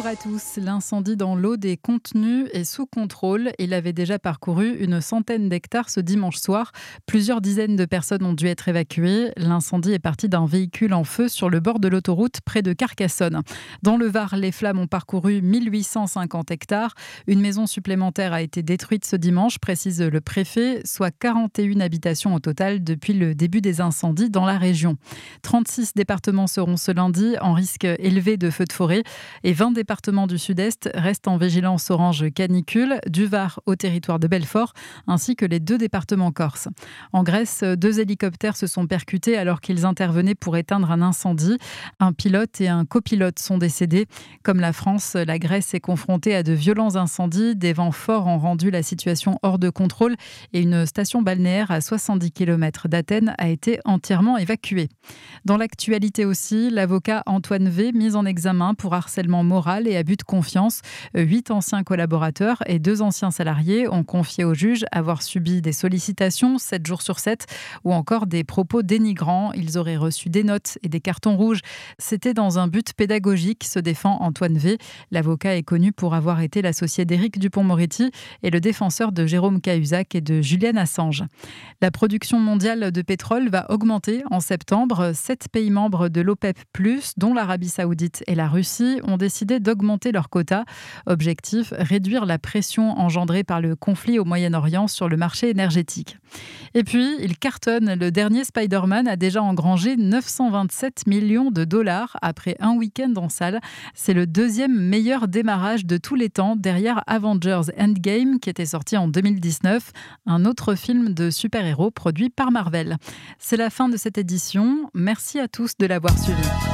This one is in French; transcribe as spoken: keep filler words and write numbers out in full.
à tous. L'incendie dans l'Aude est contenu et sous contrôle. Il avait déjà parcouru une centaine d'hectares ce dimanche soir. Plusieurs dizaines de personnes ont dû être évacuées. L'incendie est parti d'un véhicule en feu sur le bord de l'autoroute près de Carcassonne. Dans le Var, les flammes ont parcouru mille huit cent cinquante hectares. Une maison supplémentaire a été détruite ce dimanche, précise le préfet, soit quarante et une habitations au total depuis le début des incendies dans la région. trente-six départements seront ce lundi en risque élevé de feux de forêt et vingt départements du sud-est restent en vigilance orange canicule, du Var au territoire de Belfort, ainsi que les deux départements corses. En Grèce, deux hélicoptères se sont percutés alors qu'ils intervenaient pour éteindre un incendie. Un pilote et un copilote sont décédés. Comme la France, la Grèce est confrontée à de violents incendies. Des vents forts ont rendu la situation hors de contrôle et une station balnéaire à soixante-dix kilomètres d'Athènes a été entièrement évacuée. Dans l'actualité aussi, l'avocat Antoine V, mis en examen pour harcèlement moral et abus de confiance. Huit anciens collaborateurs et deux anciens salariés ont confié au juge avoir subi des sollicitations sept jours sur sept ou encore des propos dénigrants. Ils auraient reçu des notes et des cartons rouges. C'était dans un but pédagogique, se défend Antoine V. L'avocat est connu pour avoir été l'associé d'Éric Dupond-Moretti et le défenseur de Jérôme Cahuzac et de Julian Assange. La production mondiale de pétrole va augmenter en septembre. Sept pays membres de l'OPEP plus, dont l'Arabie Saoudite et la Russie, ont décidé d'augmenter leurs quotas. Objectif, réduire la pression engendrée par le conflit au Moyen-Orient sur le marché énergétique. Et puis, il cartonne. Le dernier Spider-Man a déjà engrangé neuf cent vingt-sept millions de dollars après un week-end en salle. C'est le deuxième meilleur démarrage de tous les temps, derrière Avengers Endgame, qui était sorti en deux mille dix-neuf, un autre film de super-héros produit par Marvel. C'est la fin de cette édition. Merci à tous de l'avoir suivi.